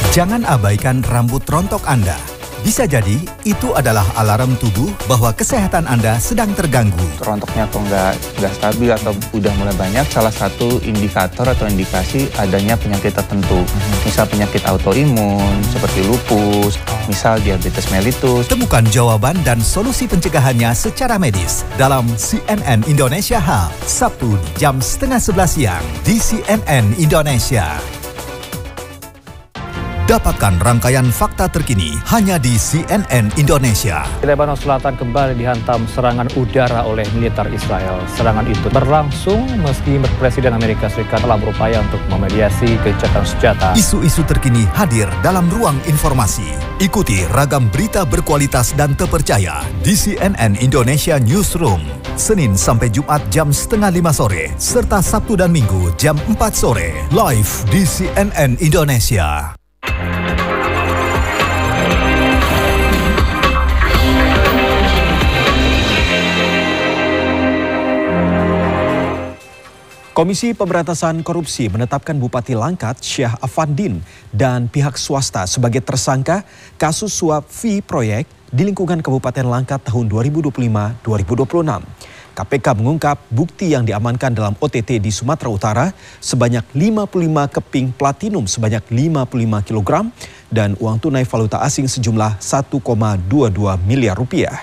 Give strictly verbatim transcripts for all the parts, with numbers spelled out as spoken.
Jangan abaikan rambut rontok Anda. Bisa jadi itu adalah alarm tubuh bahwa kesehatan Anda sedang terganggu. Rontoknya kok nggak nggak stabil atau udah mulai banyak, salah satu indikator atau indikasi adanya penyakit tertentu. Mm-hmm. Misal penyakit autoimun seperti lupus, misal diabetes mellitus. Temukan jawaban dan solusi pencegahannya secara medis dalam C N N Indonesia Hub, Sabtu jam setengah sebelas siang di C N N Indonesia. Dapatkan rangkaian fakta terkini hanya di C N N Indonesia. Lebanon Selatan kembali dihantam serangan udara oleh militer Israel. Serangan itu berlangsung meski Presiden Amerika Serikat telah berupaya untuk memediasi gencatan senjata. Isu-isu terkini hadir dalam ruang informasi. Ikuti ragam berita berkualitas dan terpercaya di C N N Indonesia Newsroom. Senin sampai Jumat jam setengah lima sore, serta Sabtu dan Minggu jam empat sore. Live di C N N Indonesia. Komisi Pemberantasan Korupsi menetapkan Bupati Langkat Syah Afandin dan pihak swasta sebagai tersangka kasus suap fee proyek di lingkungan Kabupaten Langkat tahun dua ribu dua puluh lima sampai dua ribu dua puluh enam. K P K mengungkap bukti yang diamankan dalam O T T di Sumatera Utara sebanyak lima puluh lima keping platinum sebanyak lima puluh lima kilogram dan uang tunai valuta asing sejumlah satu koma dua dua miliar rupiah.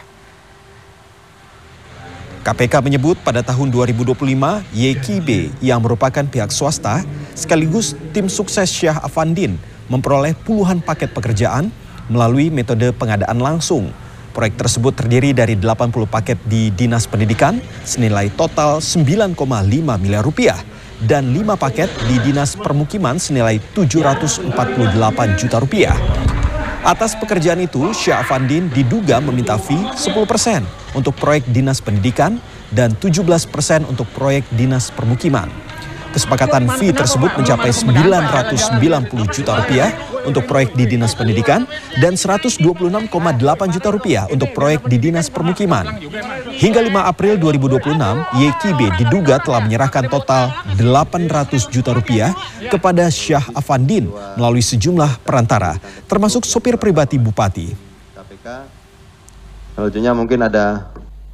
K P K menyebut pada tahun dua ribu dua puluh lima, Y K B yang merupakan pihak swasta sekaligus tim sukses Syah Afandin memperoleh puluhan paket pekerjaan melalui metode pengadaan langsung. Proyek tersebut terdiri dari delapan puluh paket di Dinas Pendidikan senilai total sembilan koma lima miliar rupiah dan lima paket di Dinas Permukiman senilai tujuh ratus empat puluh delapan juta rupiah. Atas pekerjaan itu, Syah Afandin diduga meminta fee sepuluh persen untuk proyek Dinas Pendidikan dan tujuh belas persen untuk proyek Dinas Permukiman. Kesepakatan fee tersebut mencapai sembilan ratus sembilan puluh juta rupiah untuk proyek di Dinas Pendidikan dan seratus dua puluh enam koma delapan juta rupiah untuk proyek di Dinas Permukiman. Hingga lima April dua ribu dua puluh enam, Y K B diduga telah menyerahkan total delapan ratus juta rupiah kepada Syah Afandin melalui sejumlah perantara, termasuk sopir pribadi Bupati. K P K selanjutnya mungkin ada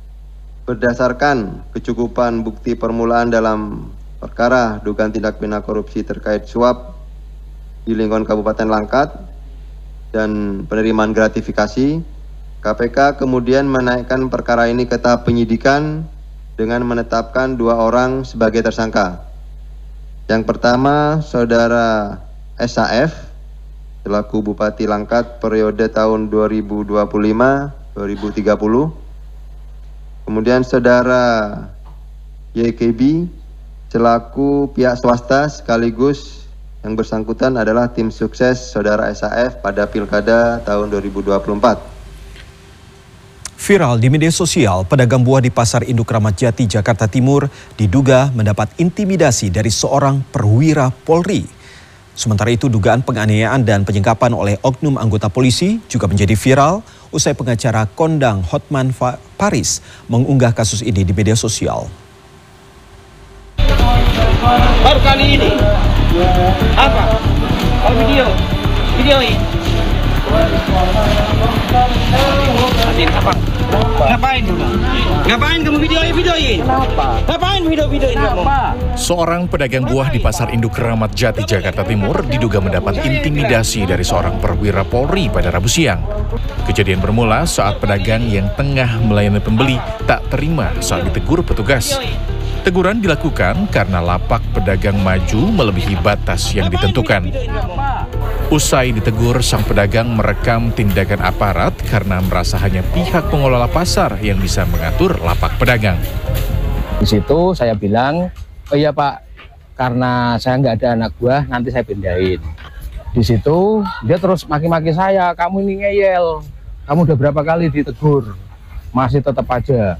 berdasarkan kecukupan bukti permulaan dalam perkara dugaan tindak pidana korupsi terkait suap di lingkungan Kabupaten Langkat dan penerimaan gratifikasi, K P K kemudian menaikkan perkara ini ke tahap penyidikan dengan menetapkan dua orang sebagai tersangka. Yang pertama, Saudara S A F selaku Bupati Langkat periode tahun dua ribu dua puluh lima sampai dua ribu tiga puluh. Kemudian Saudara Y K B selaku pihak swasta sekaligus yang bersangkutan adalah tim sukses Saudara S A F pada Pilkada tahun dua ribu dua puluh empat. Viral di media sosial, pedagang buah di Pasar Induk Ramat Jati, Jakarta Timur diduga mendapat intimidasi dari seorang perwira Polri. Sementara itu, dugaan penganiayaan dan penyengkapan oleh oknum anggota polisi juga menjadi viral usai pengacara kondang Hotman Paris mengunggah kasus ini di media sosial. Baru kali ini apa? Oh, video, video ini. Adin apa? Ngapain dulu? Ngapain kamu videoin videoin? Kenapa? Ngapain video videoin kamu? Seorang pedagang buah di Pasar Induk Ramat Jati, Jakarta Timur diduga mendapat intimidasi dari seorang perwira Polri pada Rabu siang. Kejadian bermula saat pedagang yang tengah melayani pembeli tak terima saat ditegur petugas. Teguran dilakukan karena lapak pedagang maju melebihi batas yang ditentukan. Usai ditegur, sang pedagang merekam tindakan aparat karena merasa hanya pihak pengelola pasar yang bisa mengatur lapak pedagang. Di situ saya bilang, oh iya Pak, karena saya nggak ada anak buah, nanti saya pindahin. Di situ dia terus maki-maki saya, kamu ini ngeyel, kamu udah berapa kali ditegur, masih tetap aja.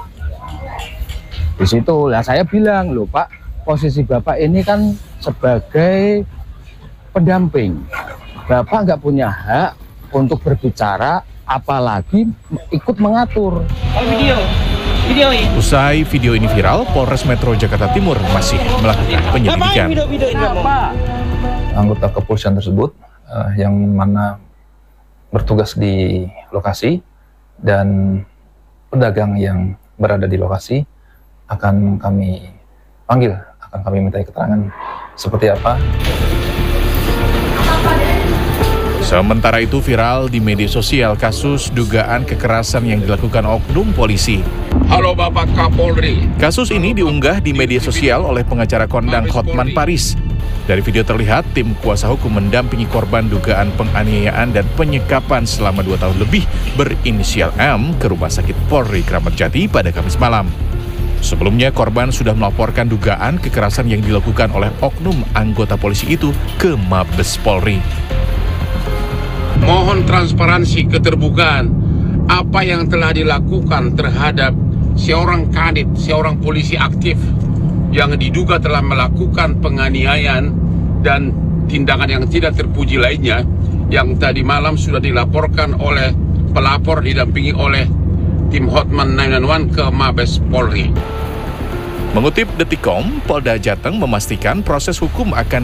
Di situ lah saya bilang, loh Pak, posisi Bapak ini kan sebagai pendamping. Bapak nggak punya hak untuk berbicara, apalagi ikut mengatur. Oh, video, video ini. Usai video ini viral, Polres Metro Jakarta Timur masih melakukan penyelidikan. Ngapain video-videoin kamu? Anggota kepolisian tersebut uh, yang mana bertugas di lokasi, dan pedagang yang berada di lokasi akan kami panggil, akan kami minta keterangan seperti apa. Sementara itu viral di media sosial kasus dugaan kekerasan yang dilakukan oknum polisi. Halo Bapak Kapolri. Kasus ini diunggah di media sosial oleh pengacara kondang Hotman Paris. Dari video terlihat tim kuasa hukum mendampingi korban dugaan penganiayaan dan penyekapan selama dua tahun lebih berinisial M ke Rumah Sakit Polri Kramat Jati pada Kamis malam. Sebelumnya korban sudah melaporkan dugaan kekerasan yang dilakukan oleh oknum anggota polisi itu ke Mabes Polri. Mohon transparansi, keterbukaan apa yang telah dilakukan terhadap seorang kadit, seorang polisi aktif yang diduga telah melakukan penganiayaan dan tindakan yang tidak terpuji lainnya yang tadi malam sudah dilaporkan oleh pelapor didampingi oleh tim Hotman sembilan satu satu ke Mabes Polri. Mengutip Detikcom, Polda Jateng memastikan proses hukum akan